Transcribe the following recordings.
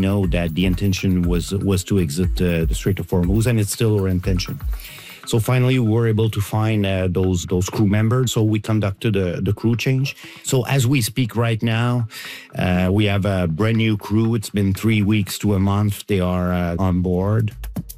know that the intention was to exit the Strait of Hormuz, and it's still our intention. So finally, we were able to find those crew members. So we conducted the crew change. So as we speak right now, we have a brand new crew. It's been 3 weeks to a month. They are on board.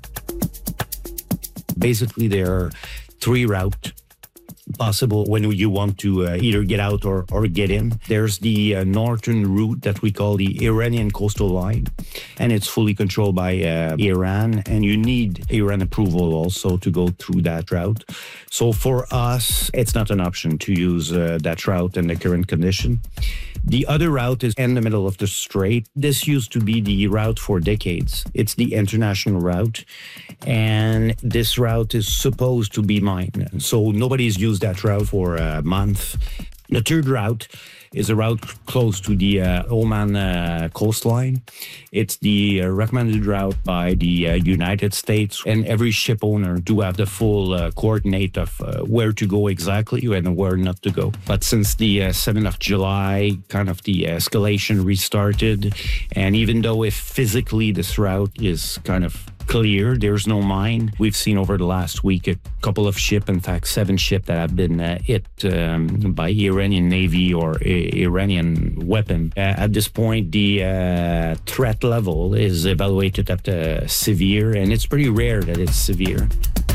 Basically, there are 3 routes possible when you want to either get out or get in. There's the northern route that we call the Iranian coastal line, and it's fully controlled by Iran, and you need Iran approval also to go through that route. So for us, it's not an option to use that route in the current condition. The other route is in the middle of the strait. This used to be the route for decades. It's the international route, and this route is supposed to be mined. So nobody's used that route for a month. The third route is a route close to the Oman coastline. It's the recommended route by the United States, and every ship owner do have the full coordinate of where to go exactly and where not to go. But since the 7th of July, kind of the escalation restarted, and even though if physically this route is kind of clear, there's no mine. We've seen over the last week a couple of ships, in fact 7 ships that have been hit by Iranian Navy or Iranian weapon. At this point, the threat level is evaluated at severe, and it's pretty rare that it's severe.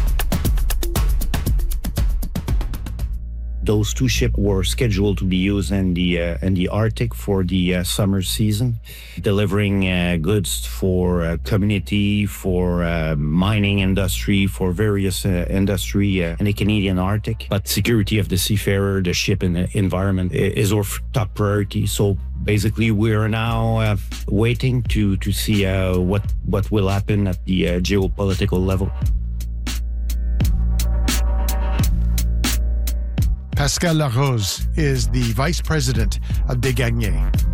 Those 2 ships were scheduled to be used in the Arctic for the summer season, delivering goods for community, for mining industry, for various industry in the Canadian Arctic. But security of the seafarer, the ship, and the environment is our top priority. So basically, we are now waiting to see what will happen at the geopolitical level. Pascal Larose is the vice president of Desgagnés.